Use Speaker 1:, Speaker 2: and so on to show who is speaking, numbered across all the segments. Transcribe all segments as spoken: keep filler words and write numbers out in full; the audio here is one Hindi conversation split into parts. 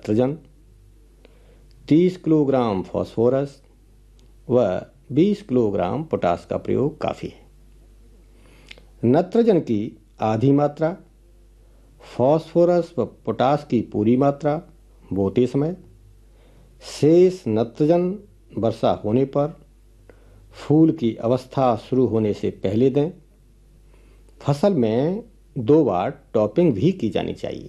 Speaker 1: नत्रजन, तीस किलोग्राम फास्फोरस व बीस किलोग्राम पोटास का प्रयोग काफ़ी है। नत्रजन की आधी मात्रा, फास्फोरस व पोटास की पूरी मात्रा बोते समय, शेष नत्रजन वर्षा होने पर फूल की अवस्था शुरू होने से पहले दें। फसल में दो बार टॉपिंग भी की जानी चाहिए।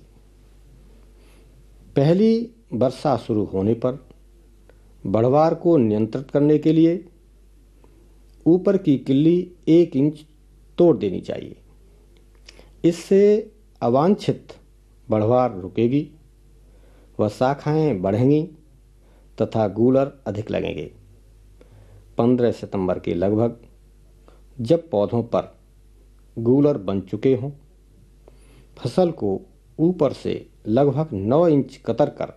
Speaker 1: पहली वर्षा शुरू होने पर बढ़वार को नियंत्रित करने के लिए ऊपर की किल्ली एक इंच तोड़ देनी चाहिए। इससे अवांछित बढ़वार रुकेगी व शाखाएं बढ़ेंगी तथा गूलर अधिक लगेंगे। पंद्रह सितंबर के लगभग जब पौधों पर गूलर बन चुके हों, फसल को ऊपर से लगभग नौ इंच कतर कर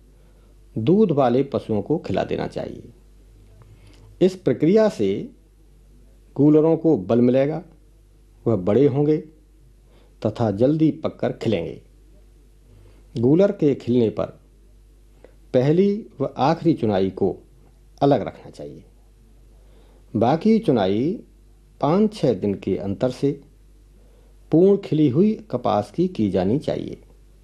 Speaker 1: दूध वाले पशुओं को खिला देना चाहिए। इस प्रक्रिया से गूलरों को बल मिलेगा, वह बड़े होंगे तथा जल्दी पककर खिलेंगे। गूलर के खिलने पर पहली व आखिरी चुनाई को अलग रखना चाहिए। बाकी चुनाई पाँच छः दिन के अंतर से पूर्ण खिली हुई कपास की की जानी चाहिए।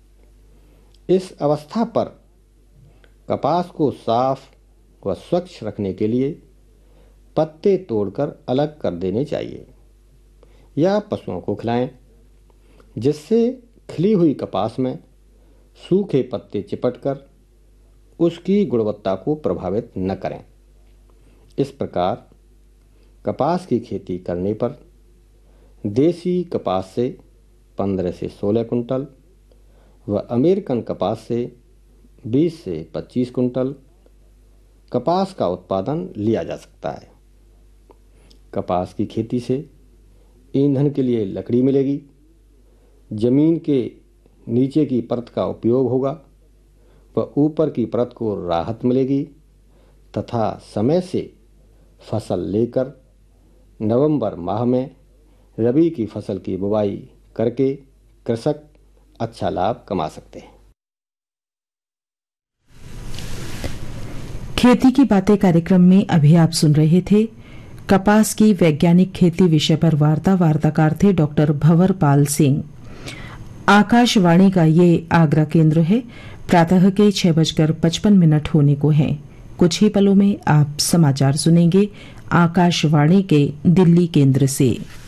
Speaker 1: इस अवस्था पर कपास को साफ व स्वच्छ रखने के लिए पत्ते तोड़कर अलग कर देने चाहिए या पशुओं को खिलाएं, जिससे खिली हुई कपास में सूखे पत्ते चिपटकर उसकी गुणवत्ता को प्रभावित न करें। इस प्रकार कपास की खेती करने पर देसी कपास से पंद्रह से सोलह कुंटल व अमेरिकन कपास से बीस से पच्चीस कुंटल कपास का उत्पादन लिया जा सकता है। कपास की खेती से ईंधन के लिए लकड़ी मिलेगी, जमीन के नीचे की परत का उपयोग होगा व ऊपर की परत को राहत मिलेगी तथा समय से फसल लेकर नवंबर माह में रबी की फसल की बुवाई करके कृषक अच्छा लाभ कमा सकते हैं।
Speaker 2: खेती की बातें कार्यक्रम में अभी आप सुन रहे थे कपास की वैज्ञानिक खेती विषय पर वार्ता। वार्ताकार थे डॉक्टर भंवरपाल सिंह। आकाशवाणी का ये आगरा केंद्र है। प्रातः के छह बजकर पचपन मिनट होने को हैं। कुछ ही पलों में आप समाचार सुनेंगे आकाशवाणी के दिल्ली केंद्र से।